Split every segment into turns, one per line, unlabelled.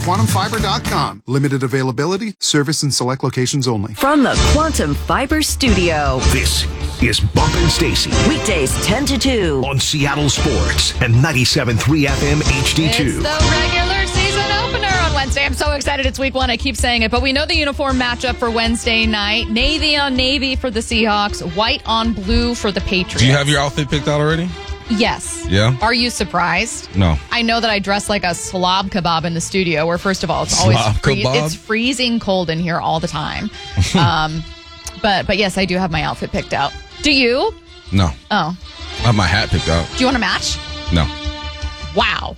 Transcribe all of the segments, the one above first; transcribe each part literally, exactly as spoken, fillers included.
quantum fiber dot com. Limited availability, service in select locations only.
From the Quantum Fiber Studio,
this is Bump and Stacy.
Weekdays ten to two.
On Seattle Sports and ninety-seven point three F M H D two.
It's the regular season opener on Wednesday. I'm so excited. It's week one. I keep saying it, but we know the uniform matchup for Wednesday night. Navy on navy for the Seahawks. White on blue for the Patriots.
Do you have your outfit picked out already?
Yes.
Yeah?
Are you surprised?
No.
I know that I dress like a slob kebab in the studio, where first of all, it's always
Slob
free-
kebab?
it's freezing cold in here all the time. um, but but yes, I do have my outfit picked out. Do you?
No.
Oh.
I have my hat picked out.
Do you want to match?
No.
Wow.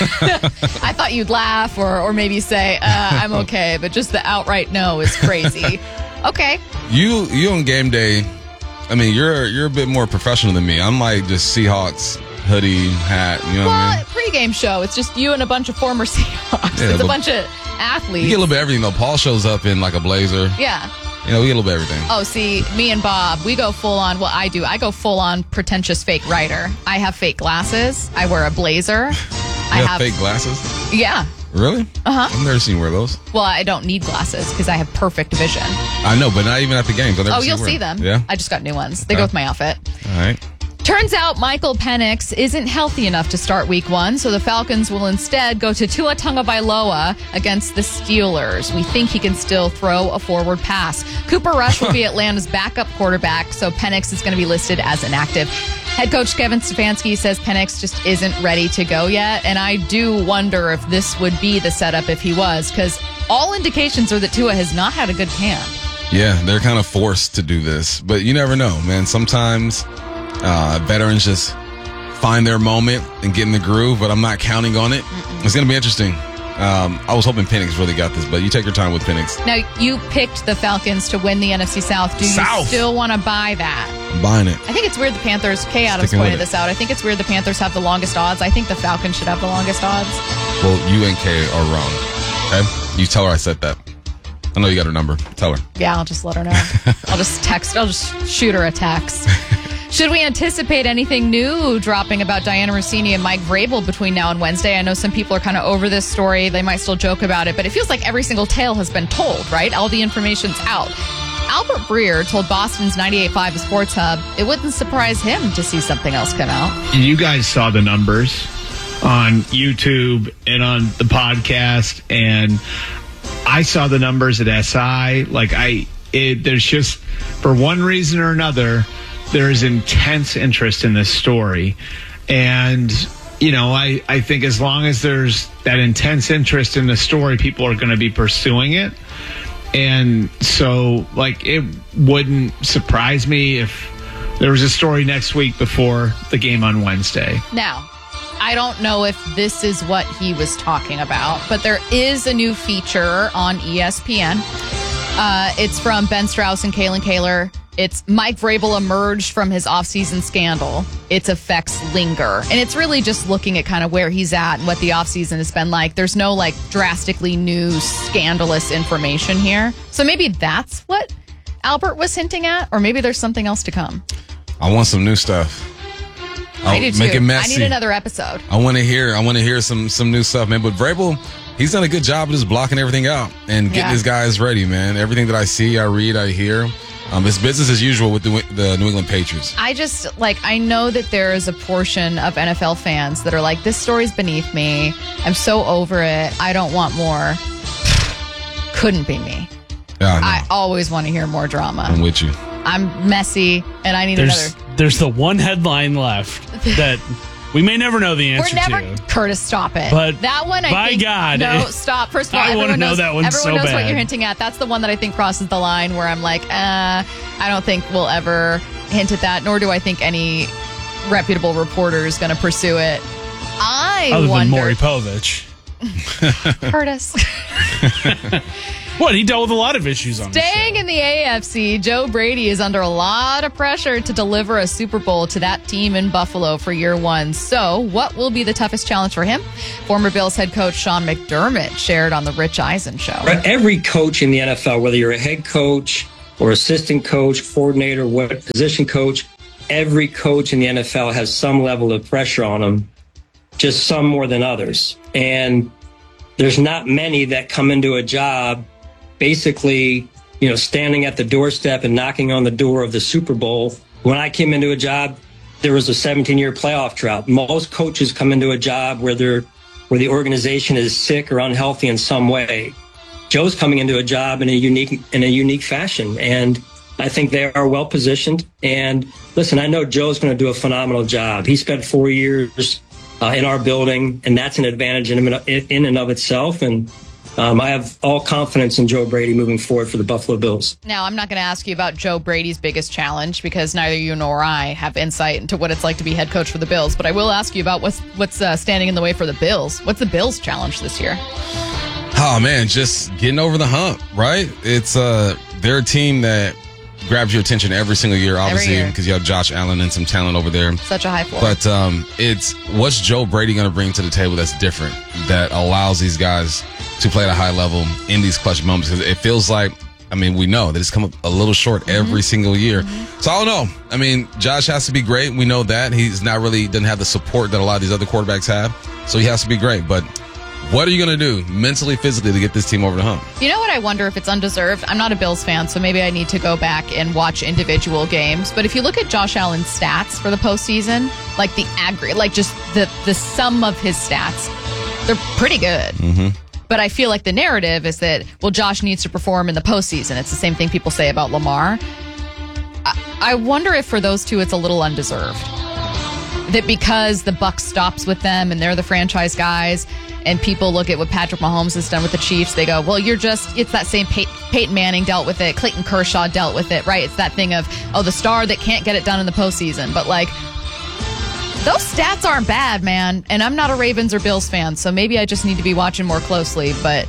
I thought you'd laugh or, or maybe say, uh, I'm okay, but just the outright no is crazy. Okay.
You you on game day, I mean, you're you're a bit more professional than me. I'm like just Seahawks hoodie, hat, you know what I
Well,
mean?
pregame show, it's just you and a bunch of former Seahawks.
Yeah,
it's a
but-
bunch of athletes.
You get a little bit of everything, though. Paul shows up in like a blazer.
Yeah.
You know, we get a little bit of everything.
Oh, see, me and Bob, we go full on, well, I do. I go full on pretentious fake writer. I have fake glasses. I wear a blazer.
You
I
have,
have
fake glasses?
Yeah.
Really?
Uh-huh.
I've never seen you wear those.
Well, I don't need glasses because I have perfect vision.
I know, but not even at the games. I've never
Oh,
seen
you'll
you wear
see them.
Yeah?
I just got new ones. They
Okay.
go with my outfit.
All right.
Turns out Michael Penix isn't healthy enough to start week one, so the Falcons will instead go to Tua Tagovailoa against the Steelers. We think he can still throw a forward pass. Cooper Rush will be Atlanta's backup quarterback, so Penix is going to be listed as inactive. Head coach Kevin Stefanski says Penix just isn't ready to go yet, and I do wonder if this would be the setup if he was, because all indications are that Tua has not had a good camp.
Yeah, they're kind of forced to do this, but you never know, man. Sometimes uh, veterans just find their moment and get in the groove, but I'm not counting on it. Mm-mm. It's going to be interesting. Um, I was hoping Penix really got this, but you take your time with Penix.
Now, you picked the Falcons to win the N F C South. Do you
South.
still want to buy that?
I'm buying it.
I think it's weird the Panthers, Kay Adams
Sticking with
pointed
it.
this out. I think it's weird the Panthers have the longest odds. I think the Falcons should have the longest odds.
Well, you and Kay are wrong. Okay? You tell her I said that. I know you got her number. Tell her.
Yeah, I'll just let her know. I'll just text, I'll just shoot her a text. Should we anticipate anything new dropping about Diana Rossini and Mike Vrabel between now and Wednesday? I know some people are kind of over this story. They might still joke about it, but it feels like every single tale has been told, right? All the information's out. Albert Breer told Boston's ninety-eight point five Sports Hub it wouldn't surprise him to see something else come out.
You guys saw the numbers on YouTube and on the podcast, and I saw the numbers at S I. Like, I, it, there's just, for one reason or another, there is intense interest in this story. And, you know, I, I think as long as there's that intense interest in the story, people are going to be pursuing it. And so, like, it wouldn't surprise me if there was a story next week before the game on Wednesday.
Now, I don't know if this is what he was talking about, but there is a new feature on E S P N. Uh, it's from Ben Strauss and Kalen Kaler. It's Mike Vrabel emerged from his offseason scandal. Its effects linger. And it's really just looking at kind of where he's at and what the offseason has been like. There's no like drastically new scandalous information here. So maybe that's what Albert was hinting at, or maybe there's something else to come.
I want some new stuff.
I
I'll
do too.
Make it messy.
I need another episode.
I want to hear. I want to hear some some new stuff, man. But Vrabel, he's done a good job of just blocking everything out and getting
Yeah.
his guys ready, man. Everything that I see, I read, I hear. Um, it's business as usual with the, the New England Patriots.
I just, like, I know that there is a portion of N F L fans that are like, this story's beneath me. I'm so over it. I don't want more. Couldn't be me.
Yeah, I know.
I always want to hear more drama.
I'm with you.
I'm messy, and I need
There's
another.
there's the one headline left that we may never know the
We're
answer
never,
to.
Curtis, stop it.
But
that one, I
by
think,
God,
no,
it-
stop. First of all,
I wanna
everyone
know
knows,
that one
everyone
so
knows what
bad.
you're hinting at. That's the one that I think crosses the line where I'm like, uh, I don't think we'll ever hint at that, nor do I think any reputable reporter is going to pursue it. I
Other
wonder,
than Maury Povich.
Curtis.
What? He dealt with a lot of issues on this
Staying in the A F C, Joe Brady is under a lot of pressure to deliver a Super Bowl to that team in Buffalo for year one. So, what will be the toughest challenge for him? Former Bills head coach Sean McDermott shared on the Rich Eisen show.
Every coach in the N F L, whether you're a head coach or assistant coach, coordinator, what position coach, every coach in the N F L has some level of pressure on them, just some more than others. And there's not many that come into a job basically, you know, standing at the doorstep and knocking on the door of the Super Bowl. When I came into a job, there was a seventeen-year playoff drought. Most coaches come into a job where they're where the organization is sick or unhealthy in some way. Joe's coming into a job in a unique in a unique fashion, and I think they are well positioned. And listen, I know Joe's going to do a phenomenal job. He spent four years uh, in our building, and that's an advantage in, in and of itself. And Um, I have all confidence in Joe Brady moving forward for the Buffalo Bills.
Now, I'm not going to ask you about Joe Brady's biggest challenge because neither you nor I have insight into what it's like to be head coach for the Bills. But I will ask you about what's what's uh, standing in the way for the Bills. What's the Bills' challenge this year?
Oh, man, just getting over the hump, right? It's uh, they're a team that grabs your attention every single year, obviously, because you have Josh Allen and some talent over there.
Such a high floor.
But um, it's what's Joe Brady going to bring to the table that's different, that allows these guys to play at a high level in these clutch moments? Because it feels like, I mean, we know that it's come up a little short mm-hmm. every single year. Mm-hmm. So I don't know. I mean, Josh has to be great. We know that. He's not really, doesn't have the support that a lot of these other quarterbacks have. So he has to be great. But what are you going to do mentally, physically to get this team over the hump?
You know what? I wonder if it's undeserved. I'm not a Bills fan, so maybe I need to go back and watch individual games. But if you look at Josh Allen's stats for the postseason, like the aggregate, like just the, the sum of his stats, they're pretty good.
Mm-hmm.
But I feel like the narrative is that, well, Josh needs to perform in the postseason. It's the same thing people say about Lamar. I, I wonder if for those two it's a little undeserved. That because the buck stops with them and they're the franchise guys, and people look at what Patrick Mahomes has done with the Chiefs, they go, well, you're just, it's that same Pey- Peyton Manning dealt with it, Clayton Kershaw dealt with it, right? It's that thing of, oh, the star that can't get it done in the postseason. But like, those stats aren't bad, man. And I'm not a Ravens or Bills fan, so maybe I just need to be watching more closely. But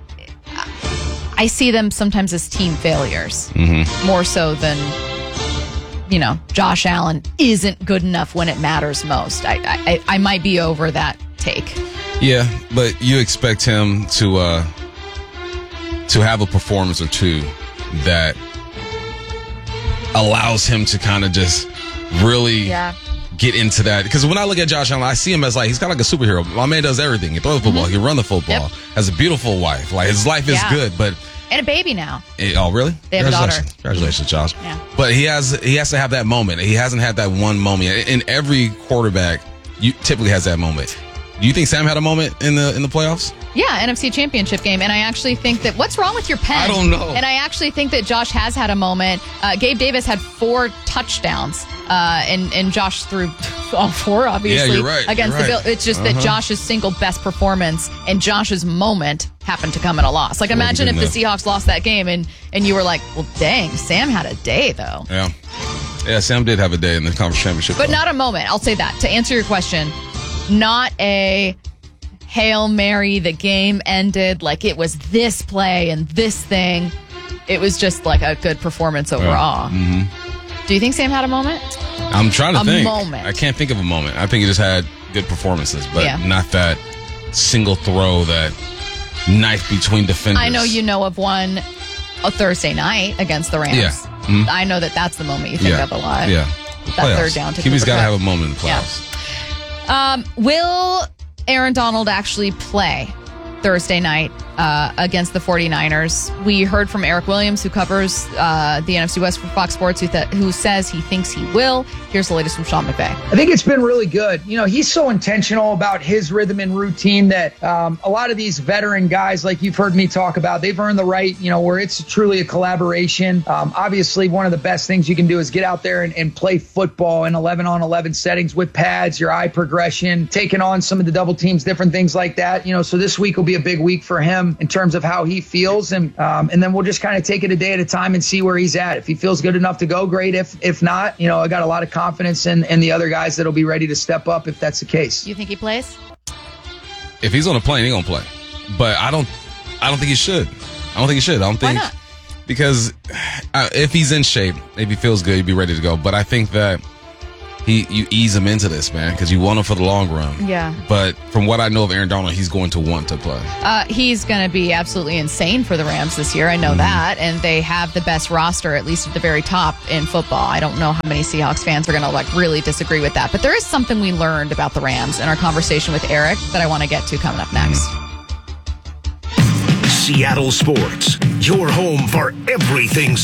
I see them sometimes as team failures,
mm-hmm.
more so than, you know, Josh Allen isn't good enough when it matters most. I I, I might be over that take.
Yeah, but you expect him to uh, to have a performance or two that allows him to kind of just really
yeah.
get into that. Because when I look at Josh Allen, I see him as like, he's kind of like a superhero. My man does everything. He throws the football. Mm-hmm. He can run the football. Yep. Has a beautiful wife. Like, his life is
yeah.
good, but...
And a baby now.
It, oh, really?
They have a daughter.
Congratulations, Josh.
Yeah.
But he has he has to have that moment. He hasn't had that one moment. And every quarterback you typically has that moment. Do you think Sam had a moment in the in the playoffs?
Yeah, N F C Championship game. And I actually think that, what's wrong with your pen?
I don't know.
And I actually think that Josh has had a moment. Uh, Gabe Davis had four touchdowns, uh, and, and Josh threw all four, obviously,
yeah, you're right.
against
you're
the
right.
Bills. It's just
uh-huh.
that Josh's single best performance and Josh's moment happened to come in a loss. Like, imagine if the Seahawks lost that game and, and you were like, well, dang, Sam had a day, though.
Yeah. Yeah, Sam did have a day in the conference championship.
But
though.
not a moment. I'll say that. To answer your question, not a... Hail Mary, the game ended like it was this play and this thing. It was just like a good performance overall.
Yeah. Mm-hmm.
Do you think Sam had a moment?
I'm trying to
a
think.
moment.
I can't think of a moment. I think he just had good performances, but
yeah.
not that single throw, that knife between defenders.
I know you know of one a Thursday night against the Rams.
Yeah. Mm-hmm.
I know that that's the moment you think
yeah.
of a lot.
Yeah.
That
Playoffs.
third down to
Kiwi's got to
Cooper Kupp.
have a moment in the playoffs.
Yeah. Um, will Aaron Donald actually play Thursday night uh, against the 49ers? We heard from Eric Williams, who covers uh, the N F C West for Fox Sports, who, th- who says he thinks he will. Here's the latest from Sean McVay.
I think it's been really good. You know, he's so intentional about his rhythm and routine that um, a lot of these veteran guys, like you've heard me talk about, they've earned the right, you know, where it's truly a collaboration. Um, obviously, one of the best things you can do is get out there and, and play football in eleven on eleven settings with pads, your eye progression, taking on some of the double teams, different things like that. You know, so this week will be a big week for him in terms of how he feels. And um, and then we'll just kind of take it a day at a time and see where he's at. If he feels good enough to go, great. If if not, you know, I got a lot of confidence in, in the other guys that'll be ready to step up if that's the case.
You think he plays?
If he's on a plane, he's going to play. But I don't I don't think he should. I don't think he should. I don't
Why
think.
not?
Because uh, if he's in shape, if he feels good, he'd be ready to go. But I think that he you ease him into this, man, because you want him for the long run.
Yeah.
But from what I know of Aaron Donald, he's going to want to play.
Uh, he's going to be absolutely insane for the Rams this year. I know mm-hmm. that. And they have the best roster, at least at the very top in football. I don't know how many Seahawks fans are going to like really disagree with that. But there is something we learned about the Rams in our conversation with Eric that I want to get to coming up next.
Mm-hmm.
Seattle sports. Your home for everything